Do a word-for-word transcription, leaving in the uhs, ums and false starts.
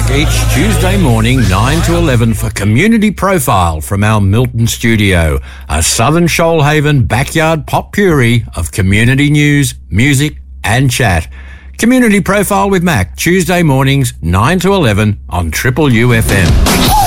each Tuesday morning nine to eleven for Community Profile from our Milton studio, a Southern Shoalhaven backyard potpourri of community news, music and chat. Community Profile with Mac, Tuesday mornings nine to eleven on Triple U F M.